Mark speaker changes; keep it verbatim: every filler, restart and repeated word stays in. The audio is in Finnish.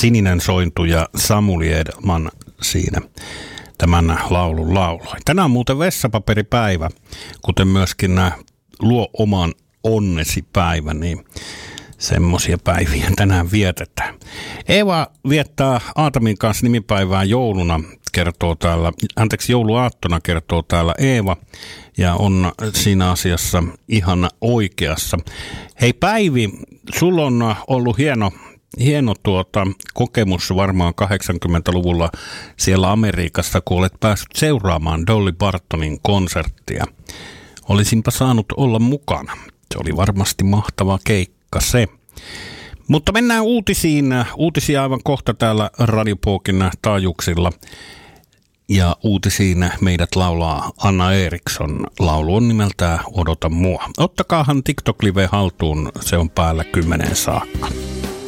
Speaker 1: Sininen sointu ja Samuli Edelman siinä tämän laulun lauloi. Tänään on muuten vessapaperipäivä, kuten myöskin luo oman onnesi päivä, niin semmoisia päiviä tänään vietetään. Eeva viettää Aatamin kanssa nimipäivää jouluna, kertoo täällä, anteeksi jouluaattona kertoo täällä Eeva, ja on siinä asiassa ihan oikeassa. Hei Päivi, sulla on ollut hieno, hieno tuota, kokemus varmaan kahdeksankymmentäluvulla siellä Amerikassa, kun olet päässyt seuraamaan Dolly Partonin konserttia. Olisinpa saanut olla mukana. Se oli varmasti mahtava keikka se. Mutta mennään uutisiin. Uutisia aivan kohta täällä Radio Pookin taajuuksilla. Ja uutisiin meidät laulaa Anna Eriksson. Laulu on nimeltään Odota mua. Ottakaahan TikTok-live haltuun. Se on päällä kymmeneen saakka.